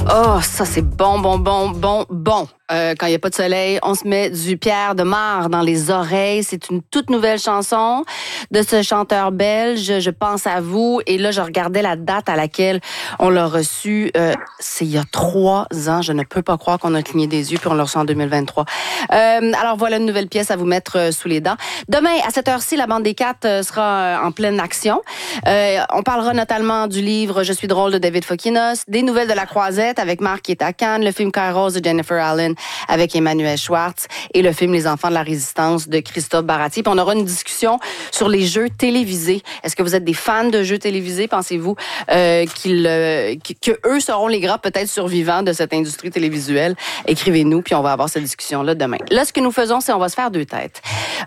Oh, ça c'est bon. Quand il n'y a pas de soleil, on se met du Pierre de Mar dans les oreilles. C'est une toute nouvelle chanson de ce chanteur belge. Je pense à vous. Et là, je regardais la date à laquelle on l'a reçu. C'est il y a 3 ans. Je ne peux pas croire qu'on a cligné des yeux puis on l'a reçu en 2023. Alors voilà une nouvelle pièce à vous mettre sous les dents. Demain, à cette heure-ci, la bande des 4 sera en pleine action. On parlera notamment du livre Je suis drôle de David Fokinos, des nouvelles de la Croisette avec Marc qui est à Cannes, le film Kairos de Jennifer Allen avec Emmanuel Schwartz et le film Les enfants de la résistance de Christophe Baratier. Puis on aura une discussion sur les jeux télévisés. Est-ce que vous êtes des fans de jeux télévisés? Pensez-vous que eux seront les grands peut-être survivants de cette industrie télévisuelle? Écrivez-nous, puis on va avoir cette discussion-là demain. Là, ce que nous faisons, c'est on va se faire 2 têtes.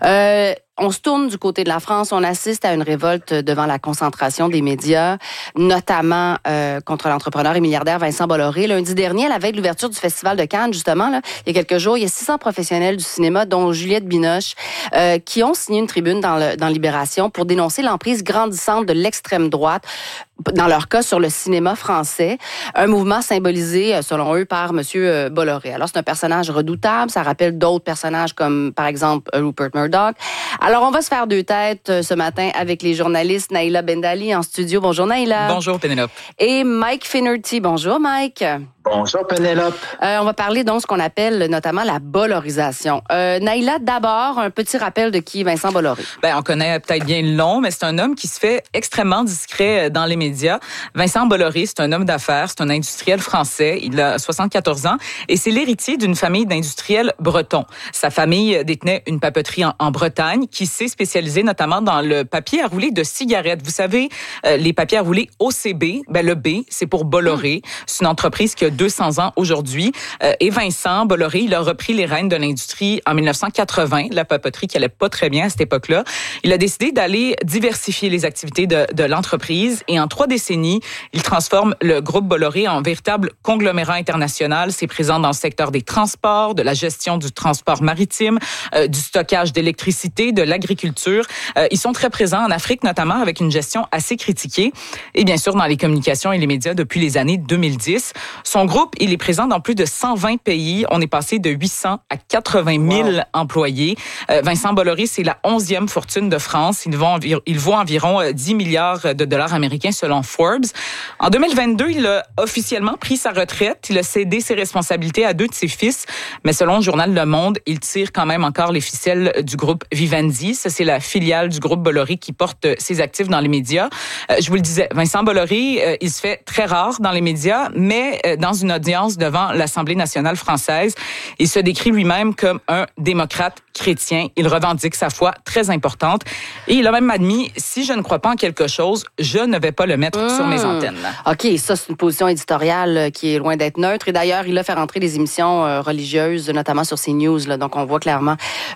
On se tourne du côté de la France. On assiste à une révolte devant la concentration des médias, notamment contre l'entrepreneur et milliardaire Vincent Bolloré. Lundi dernier, à la veille de l'ouverture du Festival de Cannes, justement, là, il y a quelques jours, il y a 600 professionnels du cinéma, dont Juliette Binoche, qui ont signé une tribune dans Libération pour dénoncer l'emprise grandissante de l'extrême droite, dans leur cas, sur le cinéma français. Un mouvement symbolisé, selon eux, par M. Bolloré. Alors, c'est un personnage redoutable. Ça rappelle d'autres personnages comme, par exemple, Rupert Murdoch. Alors, on va se faire 2 têtes ce matin avec les journalistes Naïla Bendali en studio. Bonjour, Naïla. Bonjour, Pénélope. Et Mike Finnerty. Bonjour, Mike. Bonjour, Pénélope. On va parler donc de ce qu'on appelle notamment la bollorisation. Naïla, d'abord, un petit rappel de qui est Vincent Bolloré. On connaît peut-être bien le nom, mais c'est un homme qui se fait extrêmement discret dans les médias. Vincent Bolloré, c'est un homme d'affaires, c'est un industriel français. Il a 74 ans et c'est l'héritier d'une famille d'industriels bretons. Sa famille détenait une papeterie en Bretagne qui s'est spécialisée notamment dans le papier à rouler de cigarettes. Vous savez, les papiers à rouler OCB, le B, c'est pour Bolloré. C'est une entreprise qui a 200 ans aujourd'hui. Et Vincent Bolloré, il a repris les rênes de l'industrie en 1980, la papeterie qui allait pas très bien à cette époque-là. Il a décidé d'aller diversifier les activités de l'entreprise et en 3 décennies, il transforme le groupe Bolloré en véritable conglomérat international. C'est présent dans le secteur des transports, de la gestion du transport maritime, du stockage d'électricité, de l'agriculture. Ils sont très présents en Afrique, notamment avec une gestion assez critiquée et bien sûr dans les communications et les médias depuis les années 2010. Son groupe, il est présent dans plus de 120 pays. On est passé de 800 à 80 000 employés. Vincent Bolloré, c'est la 11e fortune de France. Il vaut environ 10 milliards de dollars américains selon Forbes. En 2022, il a officiellement pris sa retraite. Il a cédé ses responsabilités à 2 de ses fils. Mais selon le journal Le Monde, il tire quand même encore les ficelles du groupe Vivendi. Ça, c'est la filiale du groupe Bolloré qui porte ses actifs dans les médias. Je vous le disais, Vincent Bolloré, il se fait très rare dans les médias, mais dans une audience devant l'Assemblée nationale française, il se décrit lui-même comme un démocrate chrétien. Il revendique sa foi très importante et il a même admis, si je ne crois pas en quelque chose, je ne vais pas le mettre sur mes antennes. OK, ça, c'est une position éditoriale qui est loin d'être neutre. Et d'ailleurs, il a fait rentrer des émissions religieuses, notamment sur CNews. Là, donc, on voit clairement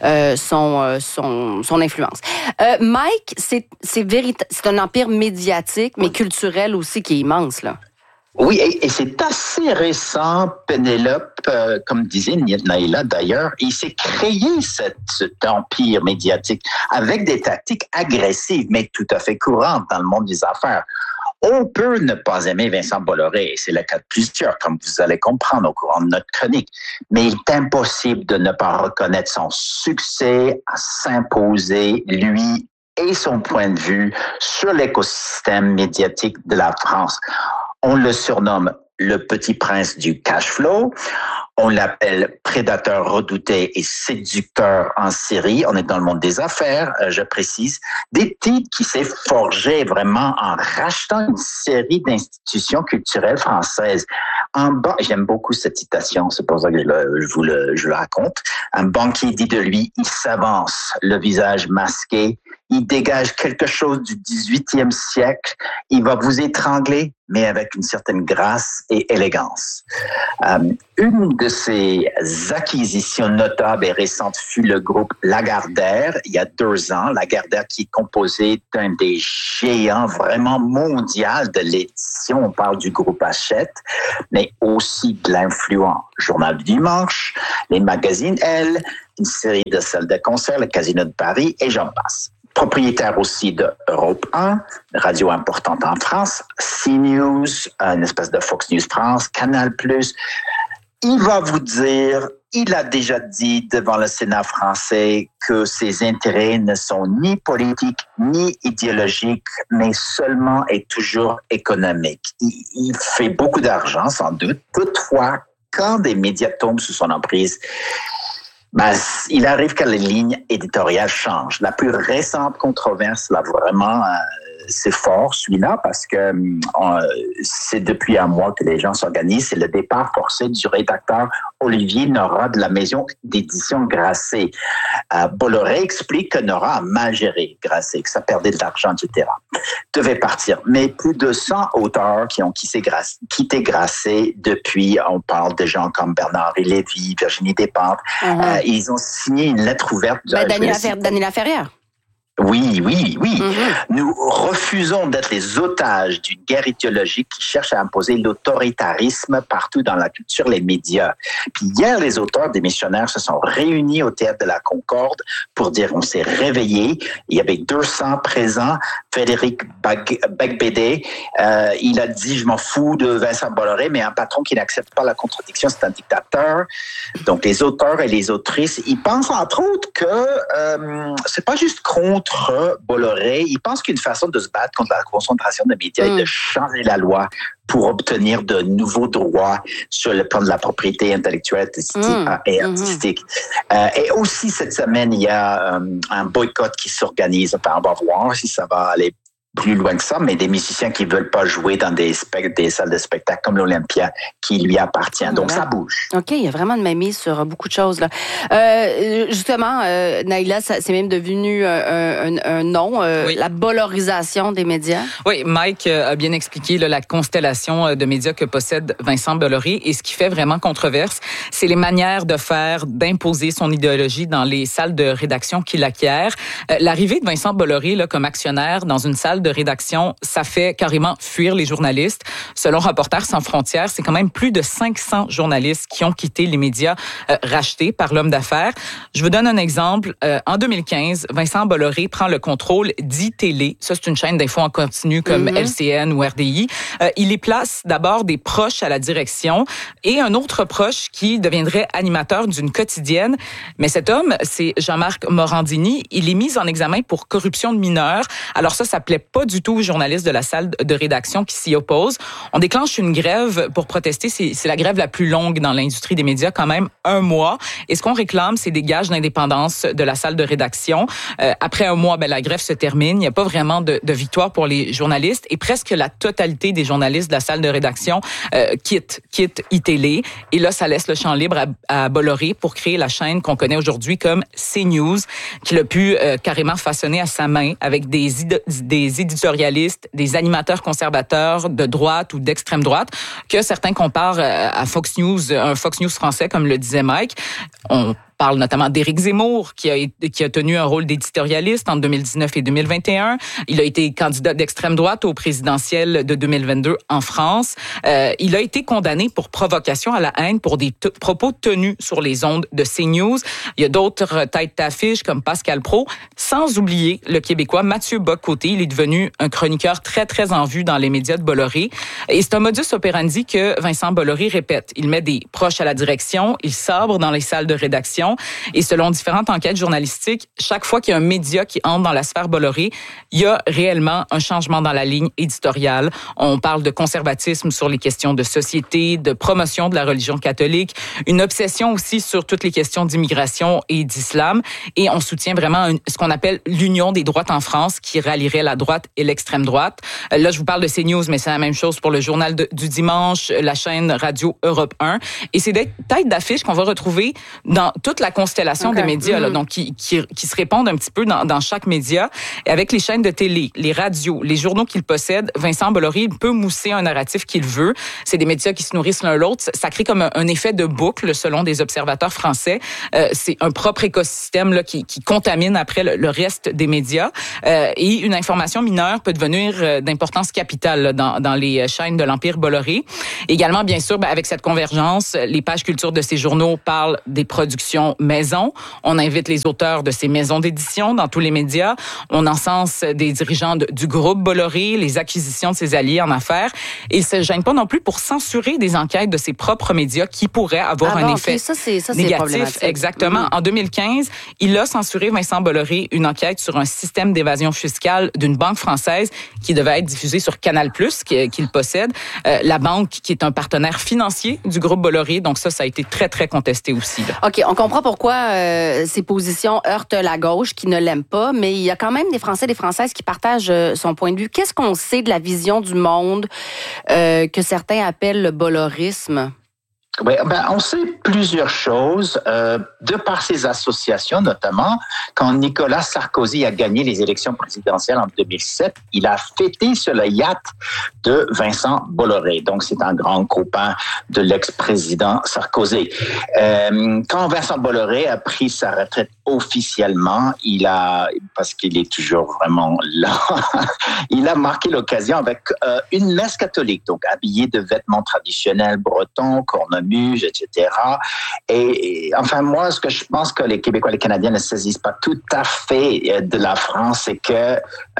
son influence. Mike, c'est un empire médiatique, mais culturel aussi qui est immense, là. Oui, et c'est assez récent, Pénélope, comme disait Naïla d'ailleurs, il s'est créé cet empire médiatique avec des tactiques agressives, mais tout à fait courantes dans le monde des affaires. On peut ne pas aimer Vincent Bolloré, et c'est le cas de plusieurs, comme vous allez comprendre au courant de notre chronique, mais il est impossible de ne pas reconnaître son succès à s'imposer, lui et son point de vue sur l'écosystème médiatique de la France. On le surnomme le petit prince du cash flow. On l'appelle prédateur redouté et séducteur en série. On est dans le monde des affaires, je précise. Des titres qui s'est forgé vraiment en rachetant une série d'institutions culturelles françaises. J'aime beaucoup cette citation, c'est pour ça que je le raconte. Un banquier dit de lui, il s'avance, le visage masqué. Il dégage quelque chose du 18e siècle. Il va vous étrangler, mais avec une certaine grâce et élégance. Une de ses acquisitions notables et récentes fut le groupe Lagardère, il y a 2 ans. Lagardère qui est composé d'un des géants vraiment mondial de l'édition. On parle du groupe Hachette, mais aussi de l'influent Journal du Dimanche, les magazines Elle, une série de salles de concert, le Casino de Paris, et j'en passe. propriétaire aussi de Europe 1, radio importante en France, CNews, une espèce de Fox News France, Canal+. Il va vous dire, il a déjà dit devant le Sénat français que ses intérêts ne sont ni politiques ni idéologiques, mais seulement et toujours économiques. Il fait beaucoup d'argent, sans doute. Toutefois, quand des médias tombent sous son emprise, il arrive que les lignes éditoriales changent. La plus récente controverse, là, vraiment, c'est fort, celui-là, parce que c'est depuis un mois que les gens s'organisent. C'est le départ forcé du rédacteur Olivier Nora de la maison d'édition Grasset. Bolloré explique que Nora a mal géré Grasset, que ça perdait de l'argent, etc. Devait partir. Mais plus de 100 auteurs qui ont quitté Grasset depuis, on parle de gens comme Bernard-Henri Lévy, Virginie Despentes. Ils ont signé une lettre ouverte. Daniela Ferrière. Oui. Nous refusons d'être les otages d'une guerre idéologique qui cherche à imposer l'autoritarisme partout dans la culture, les médias. Puis hier, les auteurs des missionnaires se sont réunis au Théâtre de la Concorde pour dire on s'est réveillés. Il y avait 200 présents. Frédéric Beigbeder, il a dit je m'en fous de Vincent Bolloré, mais un patron qui n'accepte pas la contradiction, c'est un dictateur. Donc les auteurs et les autrices, ils pensent entre autres que c'est pas juste contre Bolloré, il pense qu'une façon de se battre contre la concentration de médias est de changer la loi pour obtenir de nouveaux droits sur le plan de la propriété intellectuelle et artistique. Et aussi, cette semaine, il y a un boycott qui s'organise. Enfin, on va voir si ça va aller plus loin que ça, mais des musiciens qui veulent pas jouer dans des salles de spectacle comme l'Olympia qui lui appartient. Donc, ça bouge. OK, il y a vraiment de mainmise sur beaucoup de choses, là. Justement, Naïla, c'est même devenu un nom, la bollorisation des médias. Oui, Mike a bien expliqué la constellation de médias que possède Vincent Bolloré. Et ce qui fait vraiment controverse, c'est les manières de faire, d'imposer son idéologie dans les salles de rédaction qu'il acquiert. L'arrivée de Vincent Bolloré là, comme actionnaire dans une salle de rédaction, ça fait carrément fuir les journalistes. Selon Reporters sans frontières, c'est quand même plus de 500 journalistes qui ont quitté les médias rachetés par l'homme d'affaires. Je vous donne un exemple. En 2015, Vincent Bolloré prend le contrôle d'ITélé. Ça, c'est une chaîne d'infos en continu comme LCN ou RDI. Il y place d'abord des proches à la direction et un autre proche qui deviendrait animateur d'une quotidienne. Mais cet homme, c'est Jean-Marc Morandini. Il est mis en examen pour corruption de mineurs. Alors ça plaît pas du tout aux journalistes de la salle de rédaction qui s'y opposent. On déclenche une grève pour protester. C'est la grève la plus longue dans l'industrie des médias, quand même 1 mois. Et ce qu'on réclame, c'est des gages d'indépendance de la salle de rédaction. Après 1 mois, la grève se termine. Il n'y a pas vraiment de victoire pour les journalistes. Et presque la totalité des journalistes de la salle de rédaction quittent iTélé. Et là, ça laisse le champ libre à Bolloré pour créer la chaîne qu'on connaît aujourd'hui comme CNews, qu'il a pu carrément façonner à sa main avec des éditorialistes, des animateurs conservateurs de droite ou d'extrême droite, que certains comparent à Fox News, un Fox News français, comme le disait Mike. On parle notamment d'Éric Zemmour, qui a tenu un rôle d'éditorialiste en 2019 et 2021. Il a été candidat d'extrême droite au présidentiel de 2022 en France. Il a été condamné pour provocation à la haine pour des propos tenus sur les ondes de CNews. Il y a d'autres têtes d'affiche comme Pascal Praud, sans oublier le Québécois Mathieu Bock-Côté. Il est devenu un chroniqueur très, très en vue dans les médias de Bolloré. Et c'est un modus operandi que Vincent Bolloré répète. Il met des proches à la direction, il sabre dans les salles de rédaction. Et selon différentes enquêtes journalistiques, chaque fois qu'il y a un média qui entre dans la sphère Bolloré, il y a réellement un changement dans la ligne éditoriale. On parle de conservatisme sur les questions de société, de promotion de la religion catholique, une obsession aussi sur toutes les questions d'immigration et d'islam. Et on soutient vraiment ce qu'on appelle l'union des droites en France, qui rallierait la droite et l'extrême droite. Là, je vous parle de CNews, mais c'est la même chose pour le journal du dimanche, la chaîne radio Europe 1. Et c'est des têtes d'affiche qu'on va retrouver dans toute la constellation des médias, là, donc qui se répondent un petit peu dans chaque média. Et avec les chaînes de télé, les radios, les journaux qu'il possède, Vincent Bolloré peut mousser un narratif qu'il veut. C'est des médias qui se nourrissent l'un l'autre. Ça crée comme un effet de boucle, selon des observateurs français. C'est un propre écosystème là, qui contamine après le reste des médias. Et une information mineure peut devenir d'importance capitale là, dans les chaînes de l'Empire Bolloré. Également, bien sûr, avec cette convergence, les pages culture de ces journaux parlent des productions d'édition maison. On invite les auteurs de ces maisons d'édition dans tous les médias. On encense des dirigeants du groupe Bolloré, les acquisitions de ses alliés en affaires. Et il ne se gêne pas non plus pour censurer des enquêtes de ses propres médias qui pourraient avoir un effet négatif. Exactement. En 2015, il a censuré, Vincent Bolloré, une enquête sur un système d'évasion fiscale d'une banque française qui devait être diffusée sur Canal+, qu'il possède. La banque qui est un partenaire financier du groupe Bolloré. Donc ça a été très, très contesté aussi. Là. OK, on comprend pourquoi ces positions heurtent la gauche qui ne l'aime pas, mais il y a quand même des Français et des Françaises qui partagent son point de vue. Qu'est-ce qu'on sait de la vision du monde que certains appellent le bollorisme? Oui, on sait plusieurs choses, de par ses associations notamment. Quand Nicolas Sarkozy a gagné les élections présidentielles en 2007, il a fêté sur le yacht de Vincent Bolloré. Donc, c'est un grand copain de l'ex-président Sarkozy. Quand Vincent Bolloré a pris sa retraite officiellement, parce qu'il est toujours vraiment là, il a marqué l'occasion avec une messe catholique, donc habillé de vêtements traditionnels bretons, cornemuse, etc. Et enfin, moi, ce que je pense que les Québécois et les Canadiens ne saisissent pas tout à fait de la France, c'est que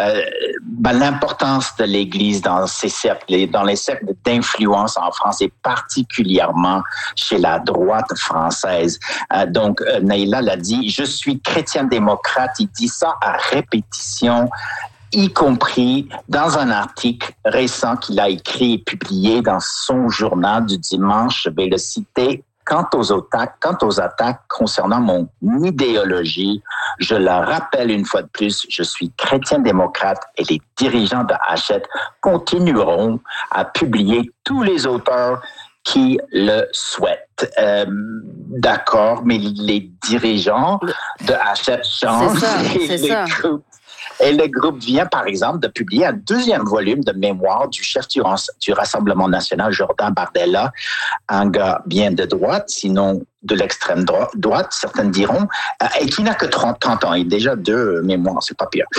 l'importance de l'Église dans les cercles d'influence en France, et particulièrement chez la droite française. Donc, Naïla l'a dit, je suis chrétien-démocrate. Il dit ça à répétition, y compris dans un article récent qu'il a écrit et publié dans son journal du dimanche. Je vais le citer. Quant aux attaques concernant mon idéologie, je le rappelle une fois de plus, je suis chrétien-démocrate et les dirigeants de Hachette continueront à publier tous les auteurs qui le souhaitent. D'accord, mais les dirigeants de Hachette changent. Et le groupe vient, par exemple, de publier un deuxième volume de mémoire du chef du Rassemblement national, Jordan Bardella, un gars bien de droite, sinon de l'extrême droite, certains diront, et qui n'a que 30 ans. Il a déjà 2 mémoires, c'est pas pire.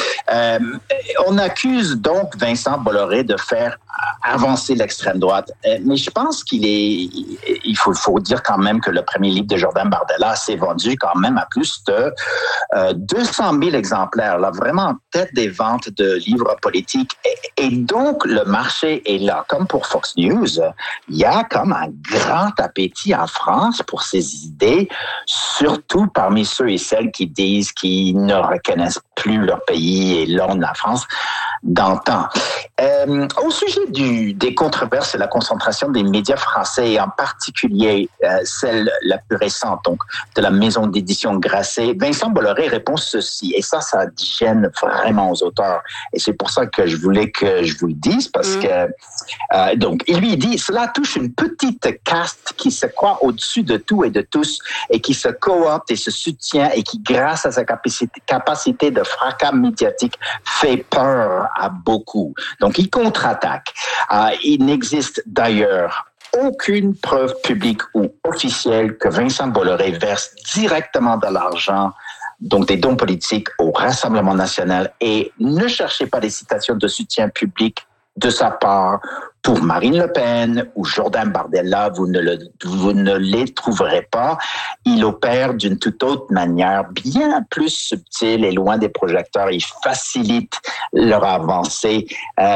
On accuse donc Vincent Bolloré de faire avancer l'extrême droite. Mais je pense il faut dire quand même que le premier livre de Jordan Bardella s'est vendu quand même à plus de 200 000 exemplaires, là, vraiment en tête des ventes de livres politiques. Et donc, le marché est là. Comme pour Fox News, il y a comme un grand appétit en France pour ces idées, surtout parmi ceux et celles qui disent qu'ils ne reconnaissent plus leur pays et l'ont de la France d'antan. Au sujet des controverses et la concentration des médias français, et en particulier celle la plus récente, donc de la maison d'édition Grasset, Vincent Bolloré répond ceci, et ça gêne vraiment aux auteurs. Et c'est pour ça que je voulais que je vous le dise, parce que donc il lui dit, cela touche une petite caste qui se croit au-dessus de tout et de tous, et qui se coopte et se soutient, et qui, grâce à sa capacité de fracas médiatique, fait peur à beaucoup. Donc, il contre-attaque. Il n'existe d'ailleurs aucune preuve publique ou officielle que Vincent Bolloré verse directement de l'argent, donc des dons politiques, au Rassemblement national, et ne cherchez pas des citations de soutien public de sa part pour Marine Le Pen ou Jordan Bardella, vous ne les trouverez pas. Il opère d'une toute autre manière, bien plus subtile et loin des projecteurs. Il facilite leur avancée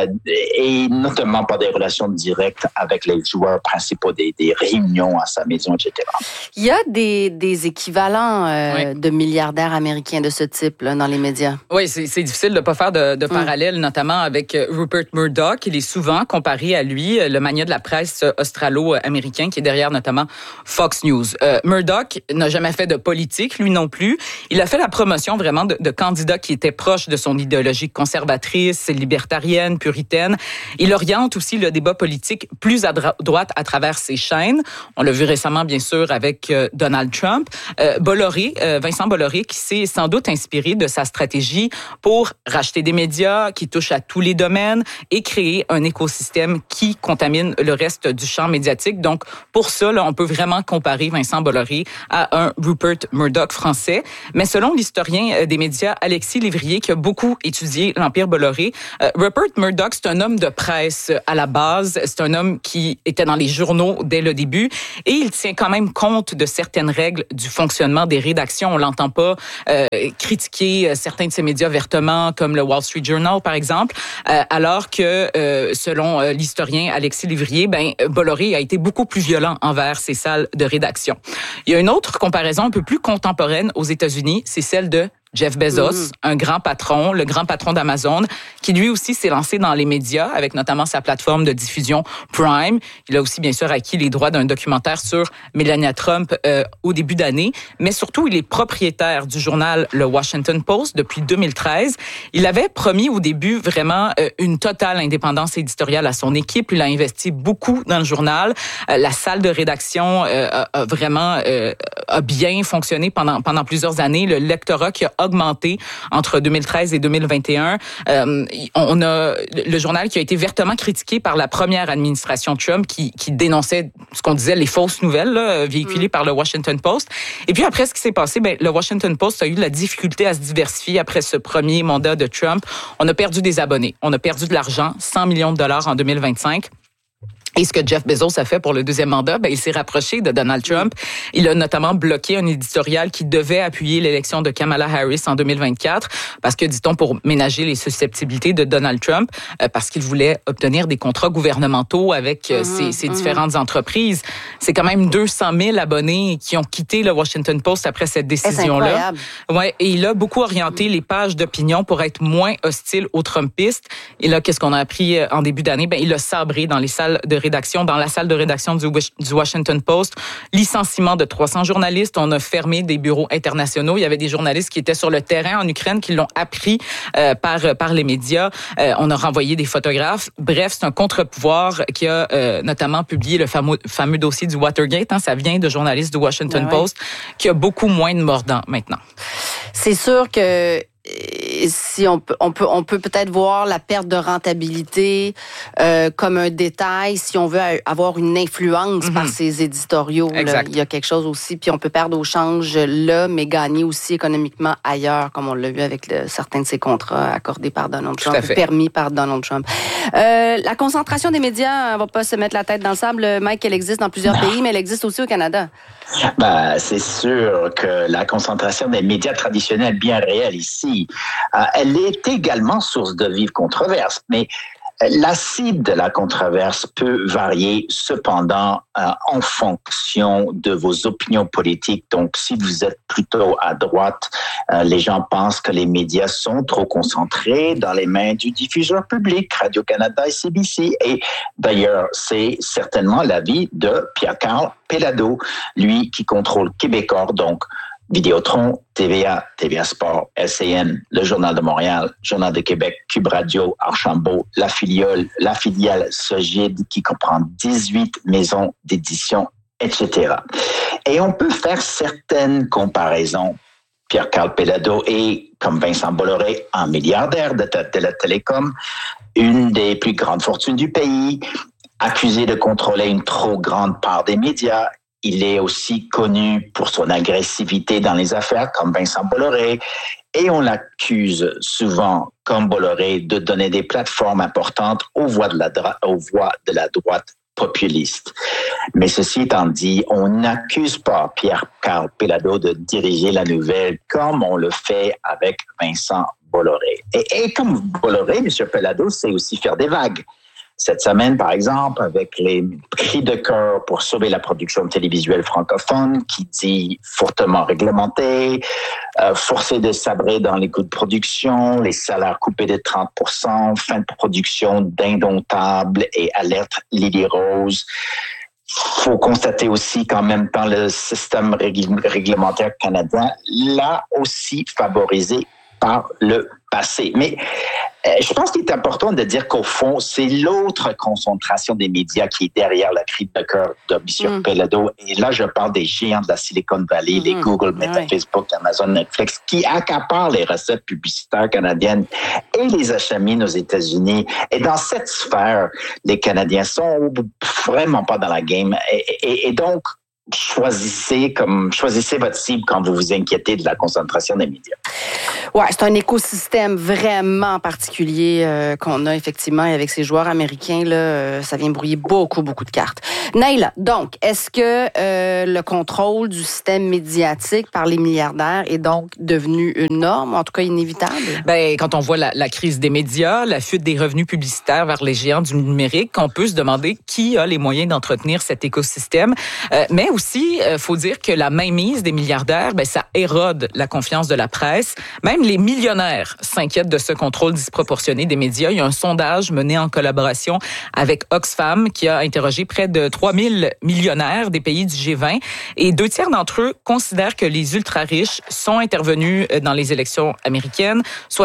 et notamment par des relations directes avec les joueurs principaux des réunions à sa maison, etc. Il y a des équivalents de milliardaires américains de ce type là, dans les médias. Oui, c'est difficile de ne pas faire de parallèle, notamment avec Rupert Murdoch. Il est souvent comparé à lui, le magnat de la presse australo-américain qui est derrière notamment Fox News. Murdoch n'a jamais fait de politique, lui non plus. Il a fait la promotion vraiment de candidats qui étaient proches de son idéologie conservatrice, libertarienne, puritaine. Il oriente aussi le débat politique plus à droite à travers ses chaînes. On l'a vu récemment, bien sûr, avec Donald Trump. Vincent Bolloré, qui s'est sans doute inspiré de sa stratégie pour racheter des médias qui touchent à tous les domaines et créer un écosystème qui contamine le reste du champ médiatique. Donc, pour ça, là, on peut vraiment comparer Vincent Bolloré à un Rupert Murdoch français. Mais selon l'historien des médias Alexis Lévrier, qui a beaucoup étudié l'Empire Bolloré, Rupert Murdoch, c'est un homme de presse à la base. C'est un homme qui était dans les journaux dès le début et il tient quand même compte de certaines règles du fonctionnement des rédactions. On l'entend pas critiquer certains de ces médias vertement, comme le Wall Street Journal, par exemple, alors que, selon l'historien Alexis Lévrier, Bolloré a été beaucoup plus violent envers ses salles de rédaction. Il y a une autre comparaison un peu plus contemporaine aux États-Unis, c'est celle de Jeff Bezos, un grand patron, le grand patron d'Amazon, qui lui aussi s'est lancé dans les médias avec notamment sa plateforme de diffusion Prime. Il a aussi bien sûr acquis les droits d'un documentaire sur Melania Trump au début d'année, mais surtout il est propriétaire du journal Le Washington Post depuis 2013. Il avait promis au début vraiment une totale indépendance éditoriale à son équipe. Il a investi beaucoup dans le journal. La salle de rédaction a vraiment a bien fonctionné pendant plusieurs années. Le lectorat qui a augmenté entre 2013 et 2021. On a le journal qui a été vertement critiqué par la première administration Trump qui dénonçait ce qu'on disait les fausses nouvelles là, véhiculées par le Washington Post. Et puis après ce qui s'est passé, le Washington Post a eu de la difficulté à se diversifier après ce premier mandat de Trump. On a perdu des abonnés, on a perdu de l'argent, 100 millions de dollars en 2025. Et ce que Jeff Bezos a fait pour le deuxième mandat, il s'est rapproché de Donald Trump. Il a notamment bloqué un éditorial qui devait appuyer l'élection de Kamala Harris en 2024 parce que, dit-on, pour ménager les susceptibilités de Donald Trump, parce qu'il voulait obtenir des contrats gouvernementaux avec ces différentes entreprises. C'est quand même 200 000 abonnés qui ont quitté le Washington Post après cette décision-là. Ouais, et il a beaucoup orienté les pages d'opinion pour être moins hostile aux Trumpistes. Et là, qu'est-ce qu'on a appris en début d'année? Il a sabré dans les salles de rédaction, dans la salle de rédaction du Washington Post, licenciement de 300 journalistes. On a fermé des bureaux internationaux. Il y avait des journalistes qui étaient sur le terrain en Ukraine qui l'ont appris par les médias. On a renvoyé des photographes. Bref, c'est un contre-pouvoir qui a notamment publié le fameux dossier du Watergate. Ça vient de journalistes du Washington Post qui a beaucoup moins de mordants maintenant. C'est sûr que si on peut peut-être voir la perte de rentabilité comme un détail si on veut avoir une influence par ces éditoriaux. Là, il y a quelque chose aussi, puis on peut perdre au change là, mais gagner aussi économiquement ailleurs, comme on l'a vu avec certains de ces contrats accordés par Donald Trump, permis par Donald Trump. La concentration des médias, on va pas se mettre la tête dans le sable, Mike, elle existe dans plusieurs pays, mais elle existe aussi au Canada. C'est sûr que la concentration des médias traditionnels bien réelle ici, elle est également source de vives controverses. Mais la cible de la controverse peut varier cependant en fonction de vos opinions politiques. Donc, si vous êtes plutôt à droite, les gens pensent que les médias sont trop concentrés dans les mains du diffuseur public, Radio-Canada et CBC. Et d'ailleurs, c'est certainement l'avis de Pierre-Carl Péladeau, lui qui contrôle Québecor, donc Vidéotron, TVA, TVA Sport, LCN, le Journal de Montréal, Journal de Québec, Cube Radio, Archambault, la filiale Sogid qui comprend 18 maisons d'édition, etc. Et on peut faire certaines comparaisons. Pierre-Carl Péladeau est, comme Vincent Bolloré, un milliardaire de la télécom, une des plus grandes fortunes du pays, accusé de contrôler une trop grande part des médias. Il est aussi connu pour son agressivité dans les affaires, comme Vincent Bolloré, et on l'accuse souvent, comme Bolloré, de donner des plateformes importantes aux voix de la droite populiste. Mais ceci étant dit, on n'accuse pas Pierre-Carl Péladeau de diriger la nouvelle comme on le fait avec Vincent Bolloré. Et comme Bolloré, M. Péladeau sait aussi faire des vagues. Cette semaine, par exemple, avec les cris de cœur pour sauver la production télévisuelle francophone, qui dit fortement réglementée, forcé de sabrer dans les coûts de production, les salaires coupés de 30%, fin de production d'Indomptable et Alerte Lily Rose. Faut constater aussi qu'en même temps, le système réglementaire canadien l'a aussi favorisé par le passé. Mais je pense qu'il est important de dire qu'au fond, c'est l'autre concentration des médias qui est derrière la cri de cœur de M. Péladeau. Et là, je parle des géants de la Silicon Valley, les Google, Meta, Facebook, Amazon, Netflix, qui accaparent les recettes publicitaires canadiennes et les achemins aux États-Unis. Et dans cette sphère, les Canadiens sont vraiment pas dans la game. Et donc, choisissez votre cible quand vous vous inquiétez de la concentration des médias. Ouais, c'est un écosystème vraiment particulier qu'on a effectivement avec ces joueurs américains là, ça vient brouiller beaucoup de cartes. Naila, donc est-ce que le contrôle du système médiatique par les milliardaires est donc devenu une norme, en tout cas inévitable? Ben quand on voit la crise des médias, la fuite des revenus publicitaires vers les géants du numérique, on peut se demander qui a les moyens d'entretenir cet écosystème, mais aussi faut dire que la mainmise des milliardaires, ben ça érode la confiance de la presse. Même les millionnaires s'inquiètent de ce contrôle disproportionné des médias. Il y a un sondage mené en collaboration avec Oxfam qui a interrogé près de 3000 millionnaires des pays du G20 et 2/3 d'entre eux considèrent que les ultra-riches sont intervenus dans les élections américaines.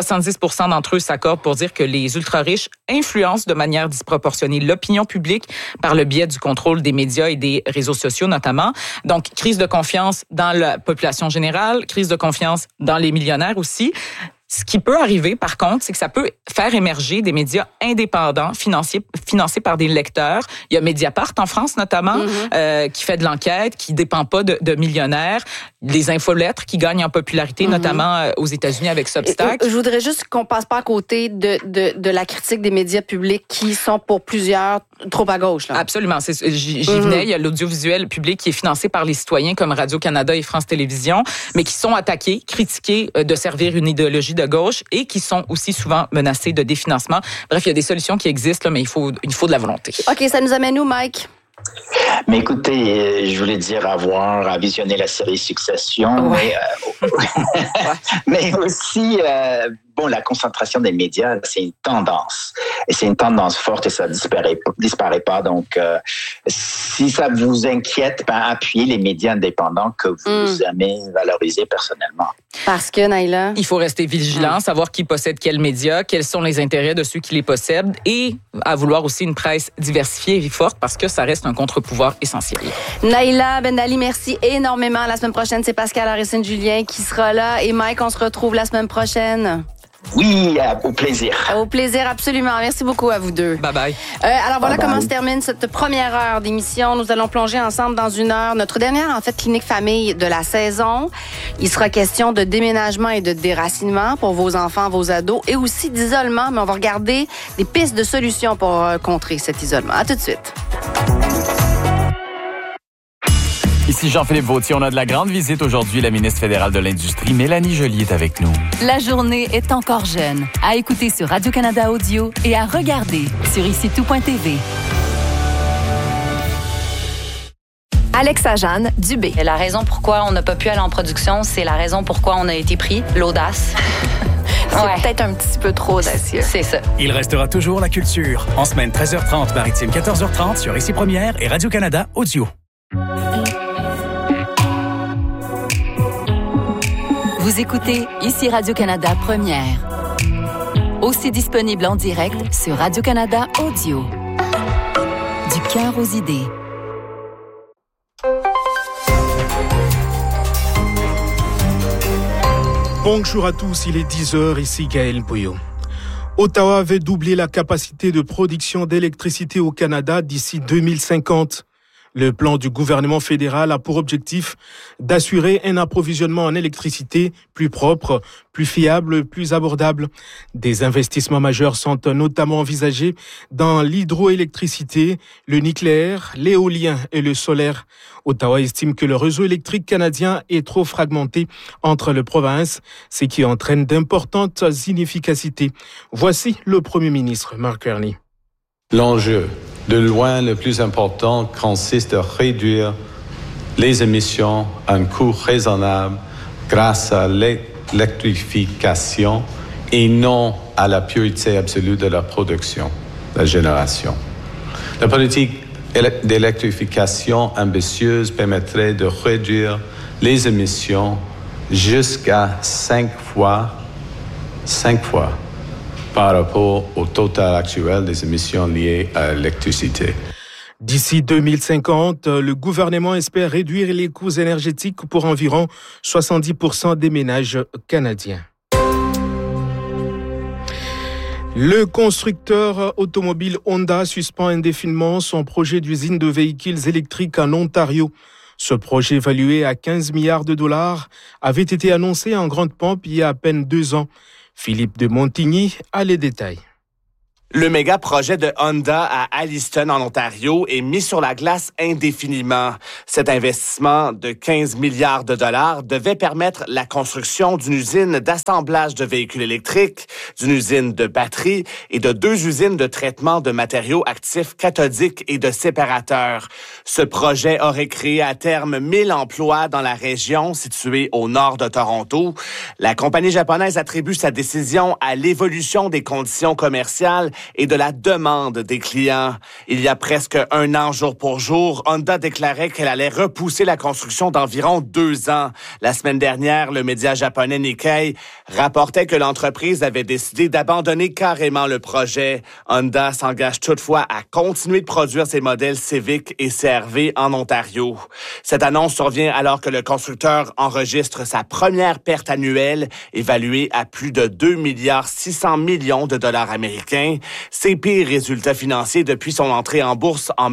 70% d'entre eux s'accordent pour dire que les ultra-riches influencent de manière disproportionnée l'opinion publique par le biais du contrôle des médias et des réseaux sociaux notamment. Donc, crise de confiance dans la population générale, crise de confiance dans les millionnaires aussi. Ce qui peut arriver, par contre, c'est que ça peut faire émerger des médias indépendants, financés par des lecteurs. Il y a Mediapart en France, notamment, qui fait de l'enquête, qui dépend pas de millionnaires. Les infolettres qui gagnent en popularité, notamment aux États-Unis avec Substack. Je voudrais juste qu'on passe pas à côté de la critique des médias publics qui sont pour plusieurs trop à gauche. Là. Absolument. J'y venais. Il y a l'audiovisuel public qui est financé par les citoyens comme Radio-Canada et France Télévisions, mais qui sont attaqués, critiqués de servir une idéologie de gauche et qui sont aussi souvent menacés de définancement. Bref, il y a des solutions qui existent, là, mais il faut de la volonté. OK, ça nous amène où, Mike? Mais écoutez, je voulais dire avoir à visionner la série Succession, mais aussi, la concentration des médias, c'est une tendance. Et c'est une tendance forte et ça disparaît pas. Donc, si ça vous inquiète, appuyez les médias indépendants que vous aimez valoriser personnellement. Parce que, Naila? Il faut rester vigilant, savoir qui possède quels médias, quels sont les intérêts de ceux qui les possèdent et à vouloir aussi une presse diversifiée et forte parce que ça reste un contre-pouvoir essentiel. Naila Ben-Ali, merci énormément. La semaine prochaine, c'est Pascal Harrison-Julien qui sera là. Et Mike, on se retrouve la semaine prochaine. Oui, au plaisir. Au plaisir, absolument. Merci beaucoup à vous deux. Bye-bye. Alors voilà comment se termine cette première heure d'émission. Nous allons plonger ensemble dans une heure. Notre dernière, en fait, clinique famille de la saison. Il sera question de déménagement et de déracinement pour vos enfants, vos ados et aussi d'isolement. Mais on va regarder des pistes de solutions pour contrer cet isolement. À tout de suite. Ici Jean-Philippe Vautier, on a de la grande visite aujourd'hui. La ministre fédérale de l'Industrie, Mélanie Joly, est avec nous. La journée est encore jeune. À écouter sur Radio-Canada Audio et à regarder sur icitout.tv. Alexa-Jeanne Dubé. La raison pourquoi on n'a pas pu aller en production, c'est la raison pourquoi on a été pris, l'audace. C'est peut-être un petit peu trop audacieux. C'est ça. Il restera toujours la culture. En semaine 13h30, maritime 14h30 sur Ici Première et Radio-Canada Audio. Vous écoutez Ici Radio-Canada Première. Aussi disponible en direct sur Radio-Canada Audio. Du cœur aux idées. Bonjour à tous, il est 10h, ici Gaël Bouillon. Ottawa veut doubler la capacité de production d'électricité au Canada d'ici 2050. Le plan du gouvernement fédéral a pour objectif d'assurer un approvisionnement en électricité plus propre, plus fiable, plus abordable. Des investissements majeurs sont notamment envisagés dans l'hydroélectricité, le nucléaire, l'éolien et le solaire. Ottawa estime que le réseau électrique canadien est trop fragmenté entre les provinces, ce qui entraîne d'importantes inefficacités. Voici le Premier ministre, Mark Carney. L'enjeu, de loin le plus important, consiste à réduire les émissions à un coût raisonnable grâce à l'électrification et non à la pureté absolue de la production, la génération. La politique d'électrification ambitieuse permettrait de réduire les émissions jusqu'à 5 fois 5 fois par rapport au total actuel des émissions liées à l'électricité. D'ici 2050, le gouvernement espère réduire les coûts énergétiques pour environ 70% des ménages canadiens. Le constructeur automobile Honda suspend indéfiniment son projet d'usine de véhicules électriques en Ontario. Ce projet évalué à 15 milliards de dollars avait été annoncé en grande pompe il y a à peine 2 ans. Philippe de Montigny a les détails. Le méga projet de Honda à Alliston, en Ontario, est mis sur la glace indéfiniment. Cet investissement de 15 milliards de dollars devait permettre la construction d'une usine d'assemblage de véhicules électriques, d'une usine de batteries et de 2 usines de traitement de matériaux actifs cathodiques et de séparateurs. Ce projet aurait créé à terme 1000 emplois dans la région située au nord de Toronto. La compagnie japonaise attribue sa décision à l'évolution des conditions commerciales et de la demande des clients. Il y a presque 1 an, jour pour jour, Honda déclarait qu'elle allait repousser la construction d'environ 2 ans. La semaine dernière, le média japonais Nikkei rapportait que l'entreprise avait décidé d'abandonner carrément le projet. Honda s'engage toutefois à continuer de produire ses modèles Civic et CR-V en Ontario. Cette annonce survient alors que le constructeur enregistre sa première perte annuelle, évaluée à plus de 2,6 milliards de dollars américains. Ses pires résultats financiers depuis son entrée en bourse en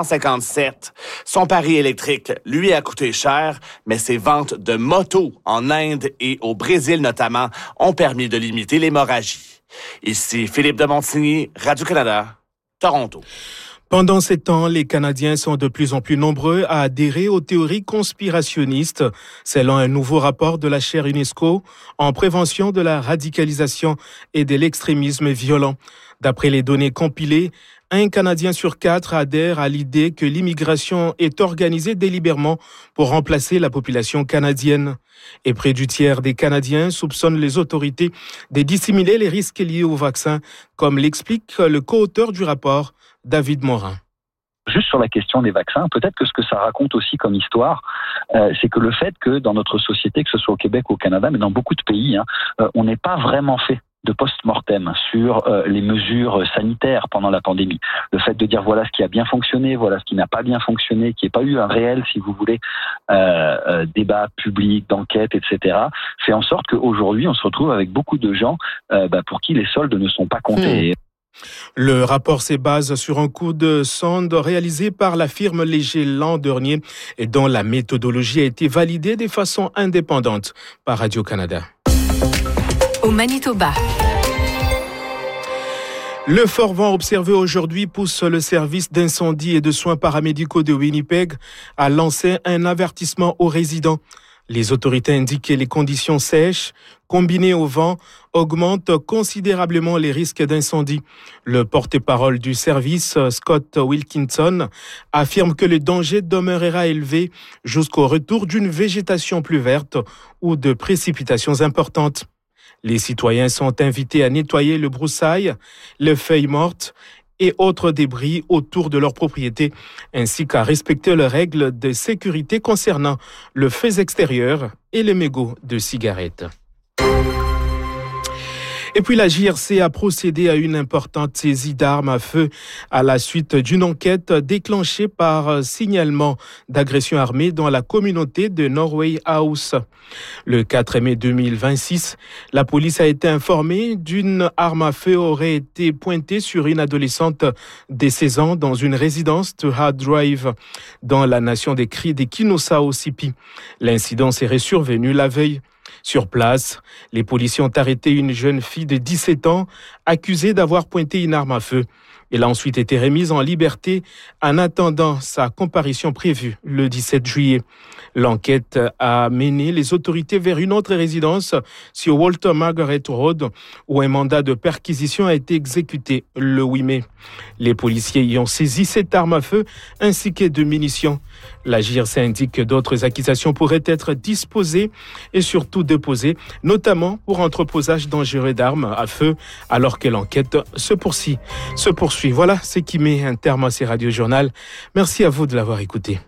1957. Son pari électrique, lui, a coûté cher, mais ses ventes de motos en Inde et au Brésil notamment ont permis de limiter l'hémorragie. Ici Philippe de Montigny, Radio-Canada, Toronto. Pendant ces temps, les Canadiens sont de plus en plus nombreux à adhérer aux théories conspirationnistes, selon un nouveau rapport de la chaire UNESCO en prévention de la radicalisation et de l'extrémisme violent. D'après les données compilées, 1 Canadien sur 4 adhère à l'idée que l'immigration est organisée délibérément pour remplacer la population canadienne. Et près du tiers des Canadiens soupçonnent les autorités de dissimuler les risques liés au vaccin, comme l'explique le co-auteur du rapport, David Morin. Juste sur la question des vaccins, peut-être que ce que ça raconte aussi comme histoire, c'est que le fait que dans notre société, que ce soit au Québec ou au Canada, mais dans beaucoup de pays, on n'est pas vraiment fait de post-mortem sur les mesures sanitaires pendant la pandémie. Le fait de dire voilà ce qui a bien fonctionné, voilà ce qui n'a pas bien fonctionné, qu'il n'y ait pas eu un réel, si vous voulez, débat public, d'enquête, etc., fait en sorte qu'aujourd'hui, on se retrouve avec beaucoup de gens pour qui les soldes ne sont pas comptés. Le rapport se base sur un coup de sonde réalisé par la firme Léger l'an dernier et dont la méthodologie a été validée de façon indépendante par Radio-Canada. Au Manitoba. Le fort vent observé aujourd'hui pousse le service d'incendie et de soins paramédicaux de Winnipeg à lancer un avertissement aux résidents. Les autorités indiquent que les conditions sèches, combinées au vent, augmentent considérablement les risques d'incendie. Le porte-parole du service, Scott Wilkinson, affirme que le danger demeurera élevé jusqu'au retour d'une végétation plus verte ou de précipitations importantes. Les citoyens sont invités à nettoyer le broussailles, les feuilles mortes et autres débris autour de leur propriété, ainsi qu'à respecter les règles de sécurité concernant le feu extérieur et les mégots de cigarettes. Et puis la JRC a procédé à une importante saisie d'armes à feu à la suite d'une enquête déclenchée par signalement d'agression armée dans la communauté de Norway House. Le 4 mai 2026, la police a été informée d'une arme à feu aurait été pointée sur une adolescente de 16 ans dans une résidence de Hard Drive dans la nation des Kinosa-Osipi. L'incident serait survenu la veille. Sur place, les policiers ont arrêté une jeune fille de 17 ans accusée d'avoir pointé une arme à feu. Elle a ensuite été remise en liberté en attendant sa comparution prévue le 17 juillet. L'enquête a mené les autorités vers une autre résidence sur Walter Margaret Road où un mandat de perquisition a été exécuté le 8 mai. Les policiers y ont saisi cette arme à feu ainsi que de munitions. La JRC indique que d'autres accusations pourraient être disposées et surtout déposées, notamment pour entreposage dangereux d'armes à feu, alors que l'enquête se poursuit. Voilà ce qui met un terme à ces radiojournaux. Merci à vous de l'avoir écouté.